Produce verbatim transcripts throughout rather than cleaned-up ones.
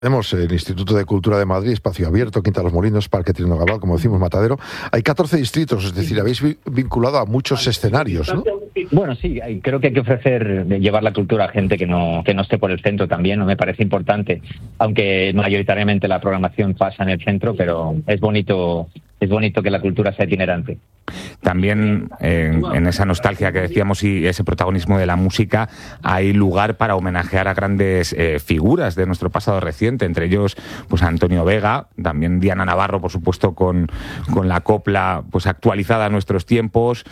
Tenemos el Instituto de Cultura de Madrid, Espacio Abierto, Quinta de los Molinos, Parque Tirino Gabal, como decimos, Matadero. Hay catorce distritos, es decir, habéis vinculado a muchos escenarios, ¿no? Bueno, sí, creo que hay que ofrecer, llevar la cultura a gente que no que no esté por el centro también, ¿no? Me parece importante, aunque mayoritariamente la programación pasa en el centro, pero es bonito, es bonito que la cultura sea itinerante. También eh, en esa nostalgia que decíamos y ese protagonismo de la música, hay lugar para homenajear a grandes eh, figuras de nuestro pasado reciente, entre ellos pues Antonio Vega, también Diana Navarro, por supuesto, con, con la copla pues actualizada a nuestros tiempos,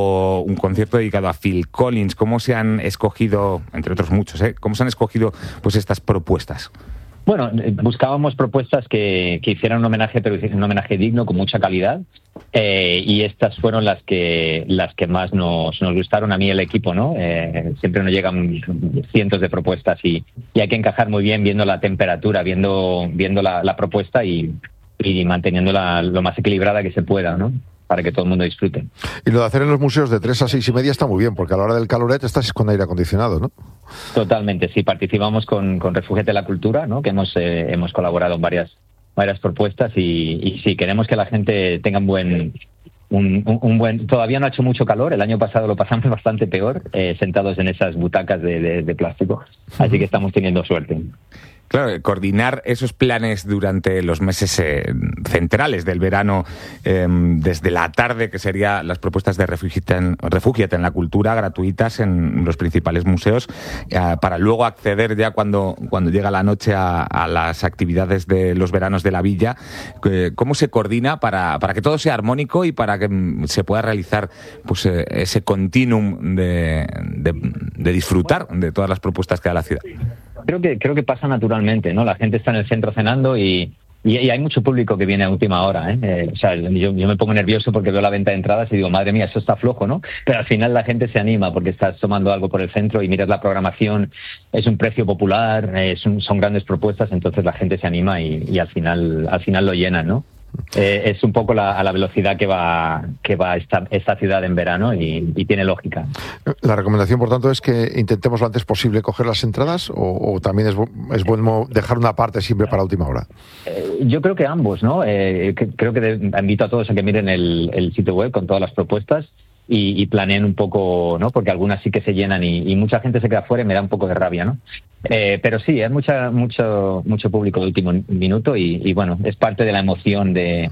o un concierto dedicado a Phil Collins. ¿Cómo se han escogido, entre otros muchos, eh, cómo se han escogido pues estas propuestas? Bueno, buscábamos propuestas que, que hicieran un homenaje, pero un homenaje digno, con mucha calidad, eh, y estas fueron las que las que más nos, nos gustaron a mí, el equipo, ¿no? Eh, siempre nos llegan cientos de propuestas y, y hay que encajar muy bien viendo la temperatura, viendo viendo la, la propuesta y, y manteniéndola lo más equilibrada que se pueda, ¿no? Para que todo el mundo disfrute. Y lo de hacer en los museos de tres a seis y media está muy bien, porque a la hora del caloret estás con aire acondicionado, ¿no? Totalmente, sí. Participamos con, con Refúgiate la Cultura, ¿no? Que hemos eh, hemos colaborado en varias varias propuestas y, y sí, queremos que la gente tenga un buen... Un, un, un buen todavía no ha hecho mucho calor, el año pasado lo pasamos bastante peor, eh, sentados en esas butacas de, de, de plástico, así que estamos teniendo suerte. Claro, coordinar esos planes durante los meses eh, centrales del verano, eh, desde la tarde, que serían las propuestas de Refúgiate en, Refúgiate en la Cultura, gratuitas en los principales museos, eh, para luego acceder ya cuando, cuando llega la noche a, a las actividades de los veranos de la villa. Eh, ¿Cómo se coordina para, para que todo sea armónico y para que mm, se pueda realizar pues eh, ese continuum de, de, de disfrutar de todas las propuestas que da la ciudad? Creo que creo que pasa naturalmente, ¿no? La gente está en el centro cenando y, y, y hay mucho público que viene a última hora, ¿eh? Eh, o sea, yo, yo me pongo nervioso porque veo la venta de entradas y digo, madre mía, eso está flojo, ¿no? Pero al final la gente se anima porque estás tomando algo por el centro y miras la programación, es un precio popular, es un, son grandes propuestas, entonces la gente se anima y, y al final al final lo llenan, ¿no? Eh, es un poco la, a la velocidad que va que va esta, esta ciudad en verano y, y tiene lógica. La recomendación, por tanto, es que intentemos lo antes posible coger las entradas o, o también es, es bueno dejar una parte siempre para última hora. Eh, yo creo que ambos, ¿no? Eh, que, creo que de, invito a todos a que miren el, el sitio web con todas las propuestas y, y planeen un poco, ¿no? Porque algunas sí que se llenan y, y mucha gente se queda fuera y me da un poco de rabia, ¿no? Eh, pero sí, hay mucha, mucho, mucho público de último minuto y, y bueno, es parte de la emoción de,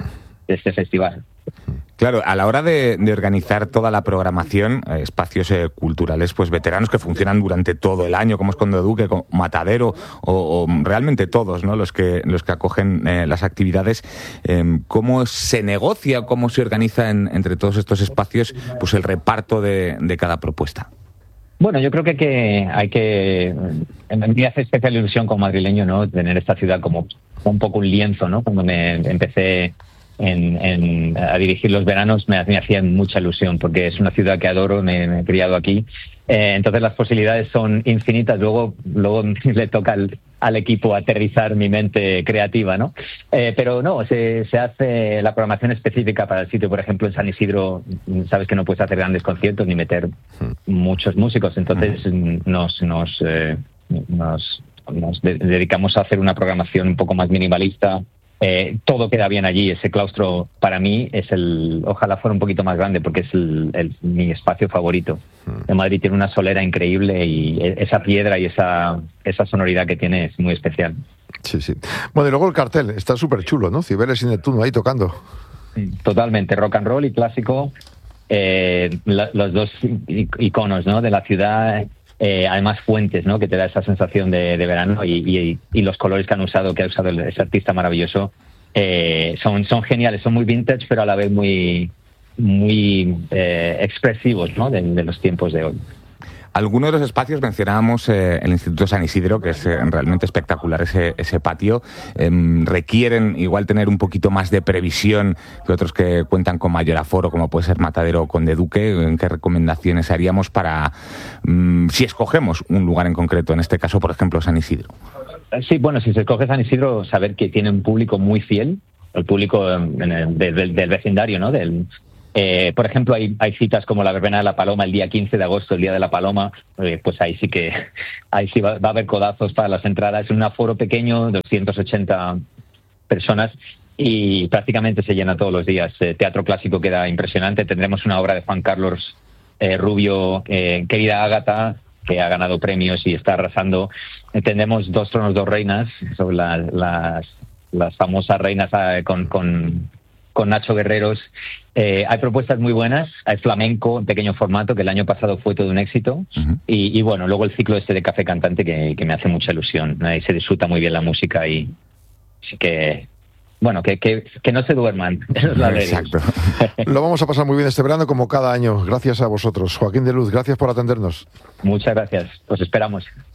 de este festival. Claro, a la hora de, de organizar toda la programación, eh, espacios eh, culturales, pues veteranos que funcionan durante todo el año, como es Conde Duque, como Matadero, o, o realmente todos, ¿no? Los que los que acogen eh, las actividades, eh, ¿cómo se negocia, cómo se organiza en, entre todos estos espacios, pues el reparto de, de cada propuesta? Bueno, yo creo que hay que, hay que en mí hace especial ilusión como madrileño, ¿no? Tener esta ciudad como un poco un lienzo, ¿no? Cuando me empecé en, en, a dirigir los veranos me, me hacía mucha ilusión porque es una ciudad que adoro, me, me he criado aquí. Eh, entonces las posibilidades son infinitas. Luego, luego le toca al, al equipo aterrizar mi mente creativa, ¿no? Eh, pero no, se, se hace la programación específica para el sitio. Por ejemplo, en San Isidro, sabes que no puedes hacer grandes conciertos ni meter muchos músicos. Entonces nos nos, eh, nos, nos de- dedicamos a hacer una programación un poco más minimalista. Eh, todo queda bien allí. Ese claustro para mí es el, ojalá fuera un poquito más grande porque es el, el, mi espacio favorito. En Madrid tiene una solera increíble y esa piedra y esa, esa sonoridad que tiene es muy especial. Sí, sí. Bueno, y luego el cartel, está súper chulo, ¿no? Cibeles y Neptuno ahí tocando. Totalmente, rock and roll y clásico, eh, la, los dos iconos, ¿no? De la ciudad. Eh, además fuentes, ¿no? Que te da esa sensación de, de verano y, y, y los colores que han usado, que ha usado ese artista maravilloso, eh, son, son geniales, son muy vintage, pero a la vez muy, muy eh, expresivos, ¿no? De, de los tiempos de hoy. Algunos de los espacios mencionábamos eh, el Instituto San Isidro, que es eh, realmente espectacular ese, ese patio. Eh, requieren igual tener un poquito más de previsión que otros que cuentan con mayor aforo, como puede ser Matadero o Conde Duque. ¿En qué recomendaciones haríamos para, mm, si escogemos un lugar en concreto, en este caso, por ejemplo, San Isidro? Sí, bueno, si se escoge San Isidro, saber que tiene un público muy fiel, el público eh, del, del vecindario, ¿no? Del, Eh, por ejemplo, hay, hay citas como la Verbena de la Paloma el día quince de agosto, el Día de la Paloma, eh, pues ahí sí que ahí sí va, va a haber codazos para las entradas. Es un aforo pequeño, doscientas ochenta personas, y prácticamente se llena todos los días. Eh, teatro clásico queda impresionante. Tendremos una obra de Juan Carlos eh, Rubio, eh, Querida Ágata, que ha ganado premios y está arrasando. Eh, tendremos Dos tronos, dos reinas, sobre la, las, las famosas reinas eh, con... con con Nacho Guerreros. Eh, hay propuestas muy buenas, hay flamenco en pequeño formato, que el año pasado fue todo un éxito, uh-huh. y, y bueno, luego el ciclo este de Café Cantante que, que me hace mucha ilusión. Ahí se disfruta muy bien la música y así que, bueno, que, que, que no se duerman. Exacto. Lo vamos a pasar muy bien este verano como cada año, gracias a vosotros. Joaquín de Luz, gracias por atendernos. Muchas gracias, os esperamos.